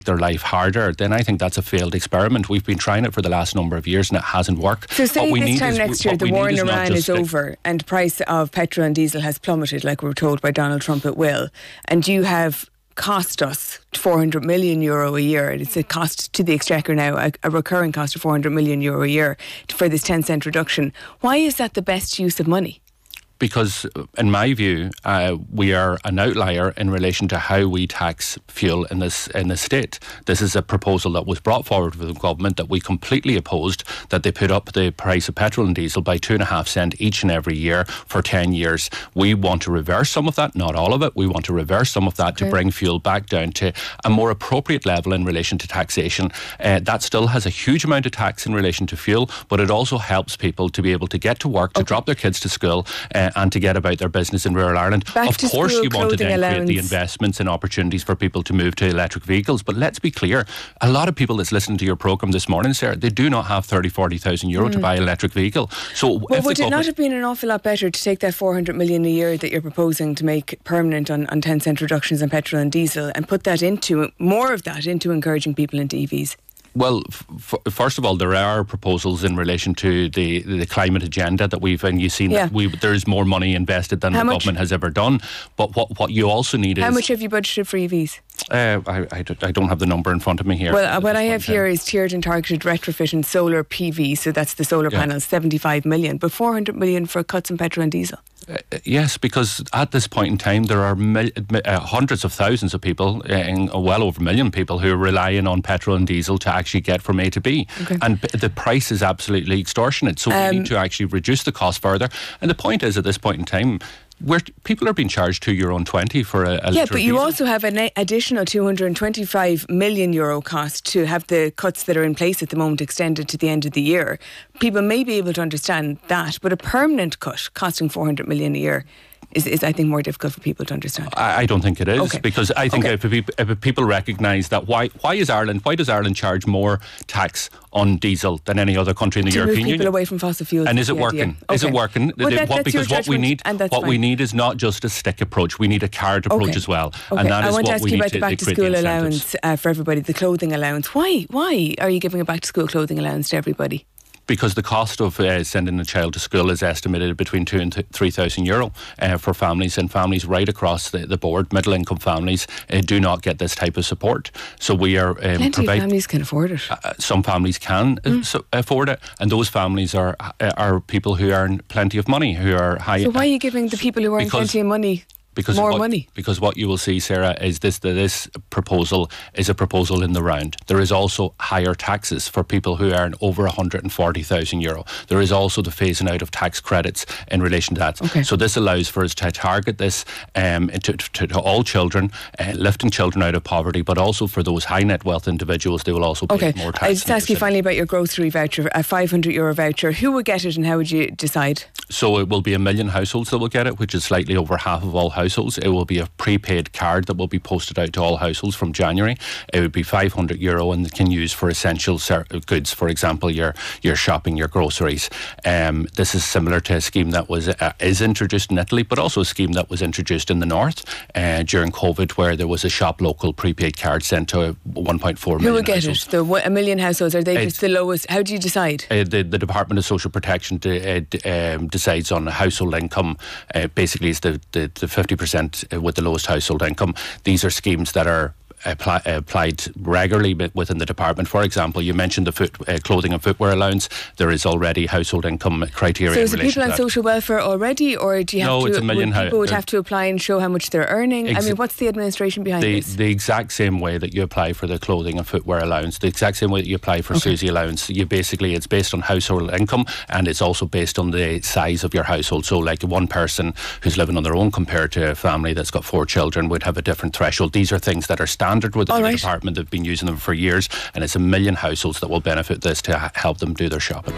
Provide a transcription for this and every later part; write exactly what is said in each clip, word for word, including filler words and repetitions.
their life harder, then I think that's a failed experiment. We've been trying it for the last number of years and it hasn't worked. So say this time is, next year the war in Iran is stick- over and the price of petrol and diesel has plummeted, like we were told by Donald Trump it will, and you have cost us four hundred million euro a year, and it's a cost to the Exchequer now, a, a recurring cost of four hundred million euro a year for this ten cent reduction. Why is that the best use of money? Because, in my view, uh, we are an outlier in relation to how we tax fuel in this in the state. This is a proposal that was brought forward with the government that we completely opposed, that they put up the price of petrol and diesel by two and a half cent each and every year for ten years. We want to reverse some of that, not all of it. We want to reverse some of that okay. to bring fuel back down to a more appropriate level in relation to taxation. Uh, that still has a huge amount of tax in relation to fuel, but it also helps people to be able to get to work, to okay. drop their kids to school, uh, and to get about their business in rural Ireland. Back of course you want to then allowance. create the investments and opportunities for people to move to electric vehicles, but let's be clear, a lot of people that's listening to your programme this morning, Sarah, they do not have thirty, forty thousand euro mm. to buy an electric vehicle. So well, if would it not have been an awful lot better to take that four hundred million a year that you're proposing to make permanent on, on ten cent reductions on petrol and diesel and put that into, more of that into encouraging people into E Vs? Well, f- first of all, there are proposals in relation to the, the climate agenda that we've, and you've seen yeah. that we, there is more money invested than How the much? government has ever done. But what, what you also need How is... How much have you budgeted for E Vs? Uh, I, I, I don't have the number in front of me here. Well, what I have here is tiered and targeted retrofit and solar P V, so that's the solar yeah. panels, seventy-five million, but four hundred million for cuts in petrol and diesel. Uh, yes, because at this point in time there are mil- uh, hundreds of thousands of people, uh, in, uh, well over a million people, who are relying on petrol and diesel to actually get from A to B. Okay. And b- the price is absolutely extortionate, so um, we need to actually reduce the cost further. And the point is, at this point in time, where people are being charged two euro and twenty for a, a yeah, litre but you diesel. also have an additional two hundred and twenty-five million euro cost to have the cuts that are in place at the moment extended to the end of the year. People may be able to understand that, but a permanent cut costing four hundred million a year is, is I think, more difficult for people to understand. I, I don't think it is, okay. because I think okay. if, if, if people recognise that, why why is Ireland why does Ireland charge more tax on diesel than any other country in the to European move people Union? away from fossil fuels. And is it working? Okay. Is it working? Well, that, what, because what we need, what fine. we need is not just a stick approach. We need a card approach okay. as well. Okay. And that I is want to what ask we you need about to, the back to school allowance uh, for everybody, the clothing allowance. Why? Why are you giving a back to school clothing allowance to everybody? Because the cost of uh, sending a child to school is estimated between two and th- three thousand euro uh, for families, and families right across the, the board, middle income families, uh, do not get this type of support. So we are um, plenty provide, of families can afford it. Uh, some families can mm. uh, so afford it, and those families are uh, are people who earn plenty of money, who are high. So why are you giving the people who earn plenty of money? Because more what, money. Because what you will see, Sarah, is this that this proposal is a proposal in the round. There is also higher taxes for people who earn over one hundred forty thousand euro. There is also the phasing out of tax credits in relation to that. Okay. So this allows for us to target this um, to, to, to all children, uh, lifting children out of poverty, but also for those high net wealth individuals, they will also pay okay. more tax. I'll just ask you finally about your grocery voucher, a five hundred euro voucher. Who would get it and how would you decide? So it will be a million households that will get it, which is slightly over half of all households. It will be a prepaid card that will be posted out to all households from January. It would be five hundred euro and can use for essential ser- goods, for example, your your shopping, your groceries. Um, this is similar to a scheme that was uh, is introduced in Italy, but also a scheme that was introduced in the north uh, during COVID, where there was a shop local prepaid card sent to one point four million Who would get households. it? The, a million households, are they It's, just the lowest? How do you decide? Uh, the, the Department of Social Protection de, uh, d- um, decides on household income. Uh, basically, it's the, the, the fifty percent with the lowest household income. These are schemes that are Apply, applied regularly within the department. For example, you mentioned the foot, uh, clothing and footwear allowance. There is already household income criteria. So in is it relation people to on that. social welfare already, or do you have no, to? It's a million would people ho- would have to apply and show how much they're earning. Exa- I mean, what's the administration behind the, this? The exact same way that you apply for the clothing and footwear allowance, the exact same way that you apply for okay. SUSI allowance. You basically, it's based on household income, and it's also based on the size of your household. So, like one person who's living on their own compared to a family that's got four children would have a different threshold. These are things that are standard within All the right. department. They've been using them for years, and it's a million households that will benefit this to ha- help them do their shopping.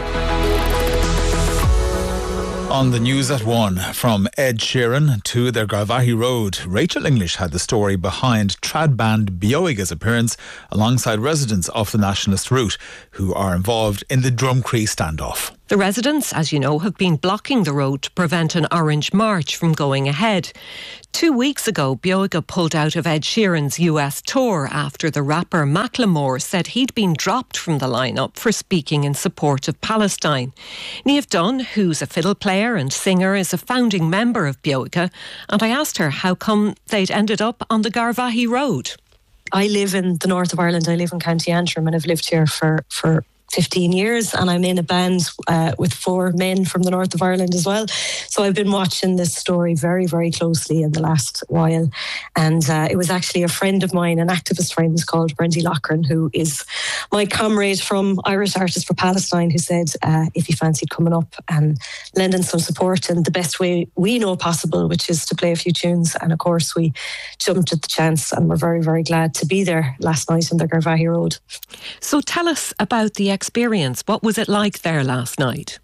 On the news at one, from Ed Sheeran to their Garvahi Road, Rachel English had the story behind trad band Bioiga's appearance alongside residents of the Nationalist Route who are involved in the Drumcree standoff. The residents, as you know, have been blocking the road to prevent an Orange March from going ahead. Two weeks ago, Beoga pulled out of Ed Sheeran's U S tour after the rapper Macklemore said he'd been dropped from the lineup for speaking in support of Palestine. Niamh Dunn, who's a fiddle player and singer, is a founding member of Beoga, and I asked her how come they'd ended up on the Garvaghey Road. I live in the north of Ireland. I live in County Antrim, and I've lived here for, for fifteen years, and I'm in a band uh, with four men from the north of Ireland as well. So I've been watching this story very, very closely in the last while. And uh, it was actually a friend of mine, an activist friend called Brendy Loughran, who is my comrade from Irish Artists for Palestine, who said uh, if he fancied coming up and lending some support in the best way we know possible, which is to play a few tunes. And of course, we jumped at the chance, and we're very, very glad to be there last night on the Garvaghey Road. So tell us about the experience. What was it like there last night?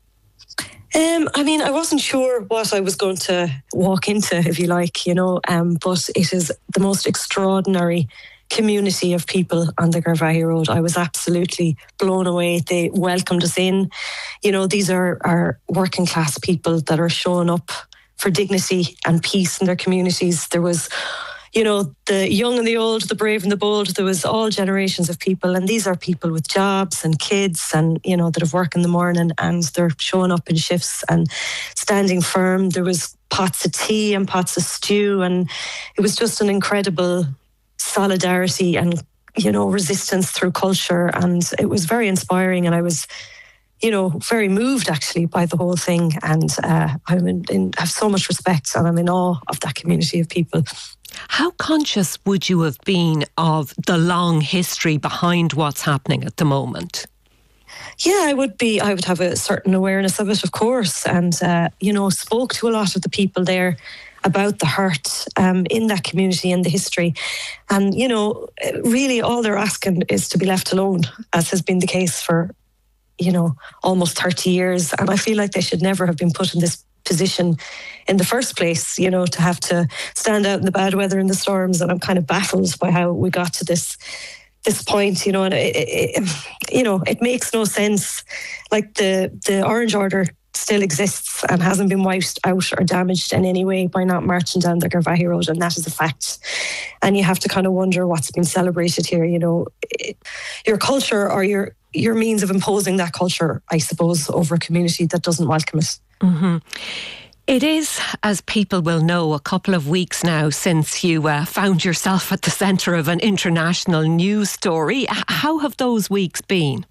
Um, I mean, I wasn't sure what I was going to walk into, if you like, you know, um, but it is the most extraordinary community of people on the Garvaghey Road. I was absolutely blown away. They welcomed us in. You know, these are, are working class people that are showing up for dignity and peace in their communities. There was, you know, the young and the old, the brave and the bold. There was all generations of people, and these are people with jobs and kids and, you know, that have work in the morning, and they're showing up in shifts and standing firm. There was pots of tea and pots of stew, and it was just an incredible solidarity and, you know, resistance through culture. And it was very inspiring, and I was, you know, very moved actually by the whole thing. And uh, I have so much respect, and I'm in awe of that community of people. How conscious would you have been of the long history behind what's happening at the moment? Yeah, I would be. I would have a certain awareness of it, of course, and, uh, you know, spoke to a lot of the people there about the hurt um, in that community and the history. And, you know, really all they're asking is to be left alone, as has been the case for, you know, almost thirty years. And I feel like they should never have been put in this position in the first place, you know, to have to stand out in the bad weather and the storms. And I'm kind of baffled by how we got to this this point, you know, and it, it, it, you know, it makes no sense. Like the the Orange Order still exists and hasn't been wiped out or damaged in any way by not marching down the Garvaghey Road, and that is a fact. And you have to kind of wonder what's been celebrated here, you know, it, your culture or your your means of imposing that culture, I suppose, over a community that doesn't welcome it. Mm-hmm. It is, as people will know, a couple of weeks now since you uh, found yourself at the centre of an international news story. How have those weeks been?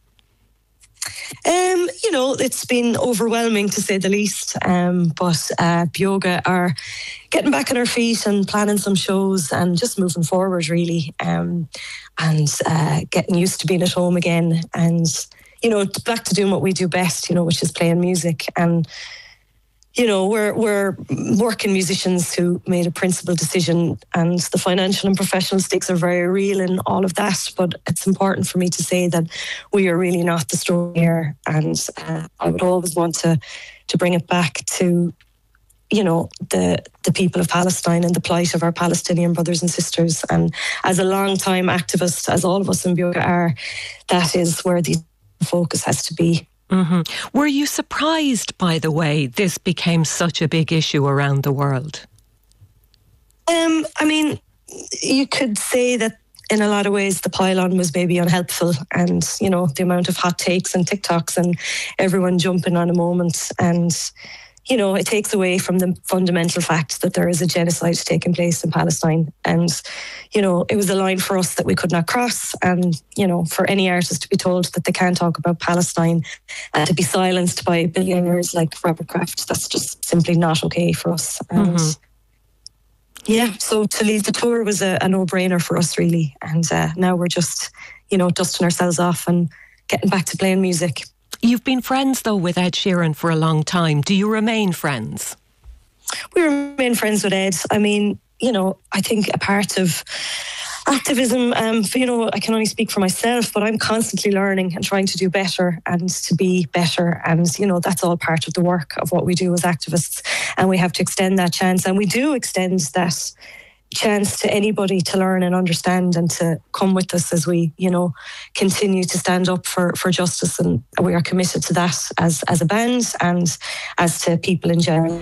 Um, you know, it's been overwhelming to say the least, um, but uh, Beoga are getting back on our feet and planning some shows and just moving forward, really, um, and uh, getting used to being at home again, and, you know, back to doing what we do best, you know, which is playing music. And, you know, we're we're working musicians who made a principled decision, and the financial and professional stakes are very real in all of that. But it's important for me to say that we are really not the story here, and uh, I would always want to to bring it back to, you know, the the people of Palestine and the plight of our Palestinian brothers and sisters. And as a long-time activist, as all of us in Beoga are, that is where the focus has to be. Mm-hmm. Were you surprised by the way this became such a big issue around the world? Um, I mean, you could say that in a lot of ways the pylon was maybe unhelpful, and, you know, the amount of hot takes and TikToks and everyone jumping on a moment, and, you know, it takes away from the fundamental fact that there is a genocide taking place in Palestine. And, you know, it was a line for us that we could not cross. And, you know, for any artist to be told that they can't talk about Palestine and to be silenced by billionaires like Robert Kraft, that's just simply not okay for us. And mm-hmm. yeah, so to leave the tour was a, a no-brainer for us, really. And uh, now we're just, you know, dusting ourselves off and getting back to playing music. You've been friends, though, with Ed Sheeran for a long time. Do you remain friends? We remain friends with Ed. I mean, you know, I think a part of activism, um, you know, I can only speak for myself, but I'm constantly learning and trying to do better and to be better. And, you know, that's all part of the work of what we do as activists. And we have to extend that chance. And we do extend that chance to anybody to learn and understand and to come with us as we, you know, continue to stand up for, for justice. And we are committed to that as, as a band and as to people in general.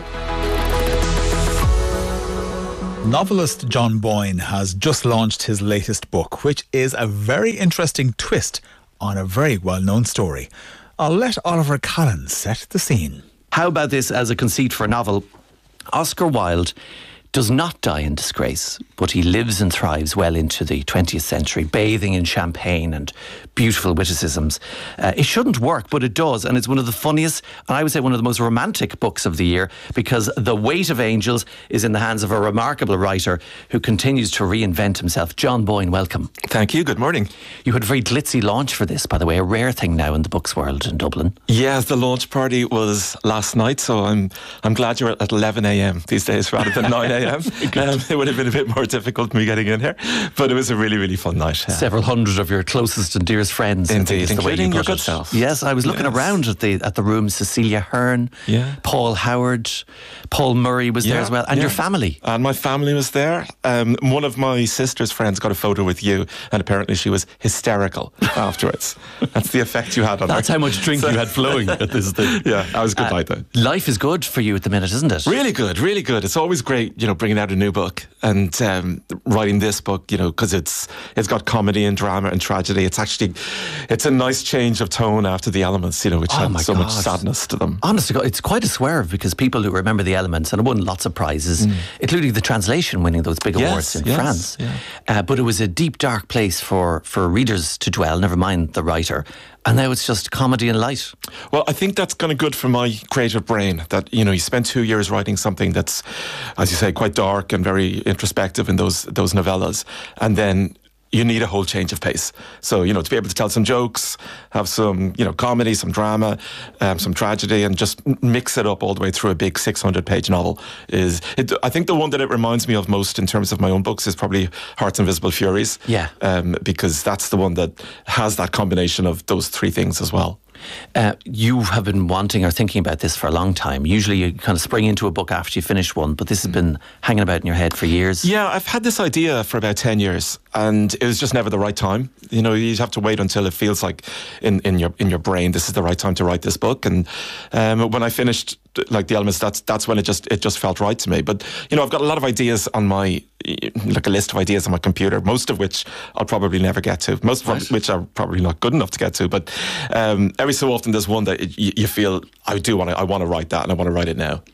Novelist John Boyne has just launched his latest book, which is a very interesting twist on a very well-known story. I'll let Oliver Callan set the scene. How about this as a conceit for a novel? Oscar Wilde does not die in disgrace, but he lives and thrives well into the twentieth century, bathing in champagne and beautiful witticisms. Uh, it shouldn't work, but it does, and it's one of the funniest, and I would say one of the most romantic books of the year, because The Weight of Angels is in the hands of a remarkable writer who continues to reinvent himself. John Boyne, welcome. Thank you, good morning. You had a very glitzy launch for this, by the way, a rare thing now in the books world in Dublin. Yes, the launch party was last night, so I'm I'm glad you're at eleven a.m. these days rather than nine a.m. um, it would have been a bit more difficult me getting in here, but it was a really, really fun night. Yeah. Several hundred of your closest and dearest friends. Indeed, the way including you your put good it. self. Yes, I was looking yes. around at the at the room. Cecilia Hearn, yeah. Paul Howard, Paul Murray was yeah, there as well, and yeah. your family. And my family was there. Um, one of my sister's friends got a photo with you, and apparently she was hysterical afterwards. That's the effect you had on That's her. how much drink So, you had flowing at this thing. Yeah, that was a good Uh, night though. Life is good for you at the minute, isn't it? Really good, really good. It's always great, you know, bringing out a new book and um, writing this book, you know, because it's it's got comedy and drama and tragedy. It's actually, it's a nice change of tone after The Elements, you know, which Oh my had so much God. sadness to them. Honest to God, it's quite a swerve because people who remember The Elements, and it won lots of prizes, mm. including the translation winning those big yes, awards in yes, France. Yeah. Uh, but it was a deep, dark place for, for readers to dwell, never mind the writer. And now it's just comedy and light. Well, I think that's kind of good for my creative brain, that, you know, you spend two years writing something that's, as you say, quite dark and very introspective in those those novellas. And then you need a whole change of pace. So, you know, to be able to tell some jokes, have some, you know, comedy, some drama, um, some tragedy, and just mix it up all the way through a big six hundred page novel is, it, I think the one that it reminds me of most in terms of my own books is probably Heart's Invisible Furies. Yeah. Um, because that's the one that has that combination of those three things as well. Uh, you have been wanting or thinking about this for a long time. Usually you kind of spring into a book after you finish one, but this has been hanging about in your head for years. Yeah, I've had this idea for about ten years, and it was just never the right time. You know, you have to wait until it feels like in, in your in your brain, this is the right time to write this book. And um, when I finished, like, The Elements, that's that's when it just it just felt right to me. But, you know, I've got a lot of ideas on my, like a list of ideas on my computer, most of which I'll probably never get to, most right. of which are probably not good enough to get to. But um, every so often there's one that you, you feel, I do want to, I want to write that, and I want to write it now.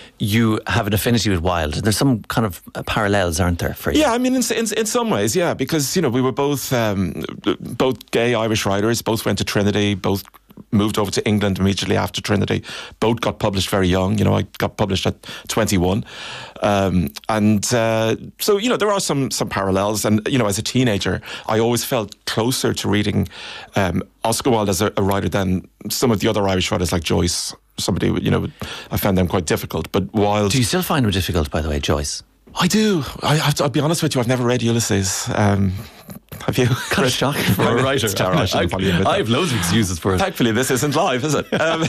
You have an affinity with Wilde. There's some kind of parallels, aren't there, for you? Yeah, I mean, in in, in some ways, yeah, because, you know, we were both um, both gay Irish writers, both went to Trinity, both moved over to England immediately after Trinity. Both got published very young. You know, I got published at twenty-one. Um, and uh, so, you know, there are some some parallels. And, you know, as a teenager, I always felt closer to reading um, Oscar Wilde as a, a writer than some of the other Irish writers like Joyce. Somebody, you know, I found them quite difficult. But Wilde... Do you still find them difficult, by the way, Joyce? I do. I have to, I'll be honest with you, I've never read Ulysses. Um, have you? Kind of shocking for a writer. I, I, I have loads of excuses for it. Thankfully, this isn't live, is it? Um,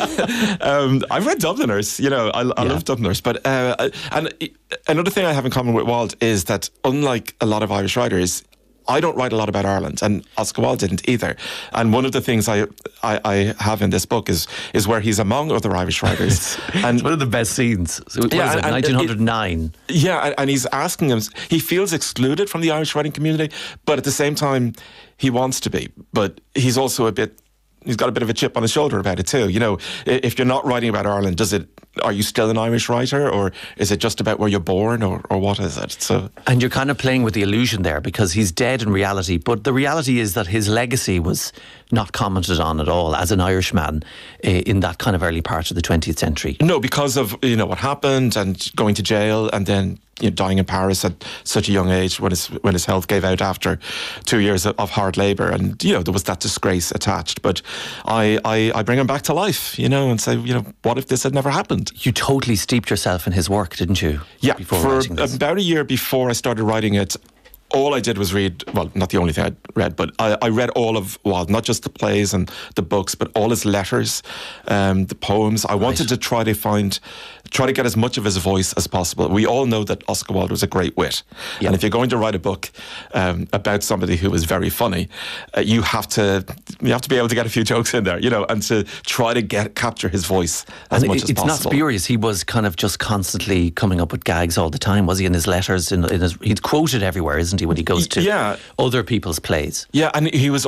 um, I've read Dubliners. You know, I, I yeah. love Dubliners. But uh, and another thing I have in common with Wilde is that, unlike a lot of Irish writers, I don't write a lot about Ireland, and Oscar Wilde didn't either. And one of the things I, I, I have in this book is is where he's among other Irish writers. And it's one of the best scenes. So what yeah, is it, and, nineteen oh nine? It, yeah, and, and he's asking him, he feels excluded from the Irish writing community, but at the same time, he wants to be. But he's also a bit, he's got a bit of a chip on his shoulder about it too. You know, if you're not writing about Ireland, does it, are you still an Irish writer, or is it just about where you're born, or, or what is it? So, and you're kind of playing with the illusion there, because he's dead in reality, but the reality is that his legacy was not commented on at all as an Irishman in that kind of early part of the twentieth century. No, because of, you know, what happened and going to jail and then, you know, dying in Paris at such a young age when his when his health gave out after two years of, of hard labour, and, you know, there was that disgrace attached. But I, I I bring him back to life, you know, and say, you know, what if this had never happened? You totally steeped yourself in his work, didn't you? Yeah, before for writing this? About a year before I started writing it, all I did was read, well, not the only thing I read, but I, I read all of Wilde, not just the plays and the books, but all his letters, um, the poems. I wanted right. to try to find try to get as much of his voice as possible. We all know that Oscar Wilde was a great wit. Yep. And if you're going to write a book um, about somebody who is very funny, uh, you have to you have to be able to get a few jokes in there, you know, and to try to get capture his voice as and much it, as it's possible. It's not spurious. He was kind of just constantly coming up with gags all the time, was he? In his letters, in, in his, he's quoted everywhere, isn't he, when he goes to yeah. other people's plays? Yeah, and he was